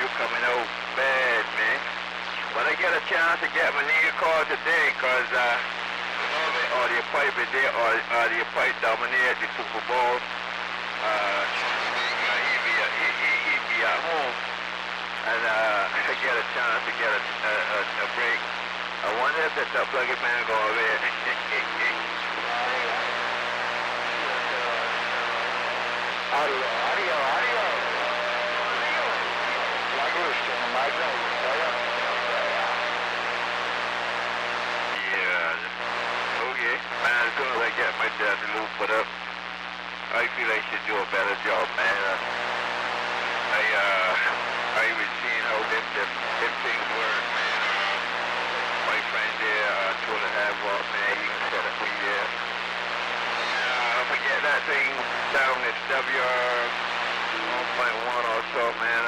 you coming out bad, man. When I get a chance to get my nigga call today, cause or the pipe is there, or the pipe dominate the Super Bowl. He be at home, and I get a chance to get a break. I wonder if that plug-in man go away. Audio. Yeah. Okay. Man, as soon as I get my dad to loop it up, I feel I should do a better job, man. I was seeing how them things work, man. My friend there told I have what, man, he can set up me there. I forget that thing down at WR 1.1 or so, man.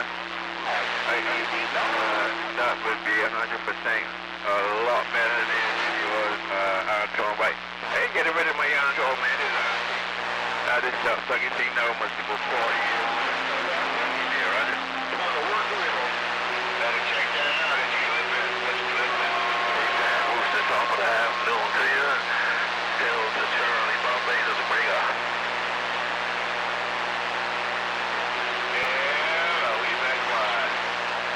That would be 100% a lot better than it was Armstrong. But I ain't getting rid of my Armstrong, man. This plug-in thing now must be about 40 years.